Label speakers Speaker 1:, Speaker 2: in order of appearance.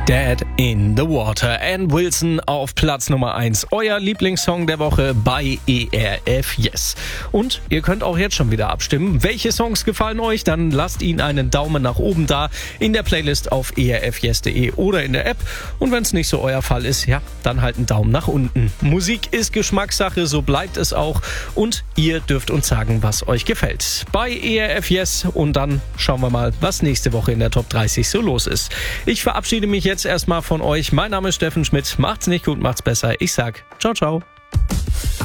Speaker 1: Dead in the Water. Ann Wilson auf Platz Nummer 1. Euer Lieblingssong der Woche bei ERF Yes. Und ihr könnt auch jetzt schon wieder abstimmen. Welche Songs gefallen euch? Dann lasst ihnen einen Daumen nach oben da in der Playlist auf erfyes.de oder in der App. Und wenn es nicht so euer Fall ist, ja, dann halt einen Daumen nach unten. Musik ist Geschmackssache, so bleibt es auch. Und ihr dürft uns sagen, was euch gefällt. Bei ERF Yes. Und dann schauen wir mal, was nächste Woche in der Top 30 so los ist. Ich verabschiede mich jetzt erstmal von euch. Mein Name ist Steffen Schmidt. Macht's nicht gut, macht's besser. Ich sag ciao, ciao.